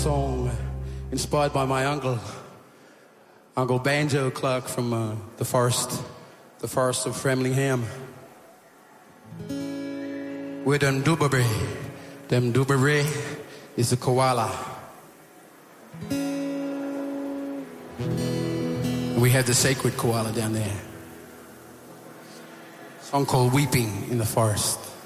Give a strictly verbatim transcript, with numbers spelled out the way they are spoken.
song inspired by my uncle, Uncle Banjo Clark from uh, the forest, the forest of Framlingham. We're Demdubare. Demdubare is a koala. We have the sacred koala down there. A song called Weeping in the Forest.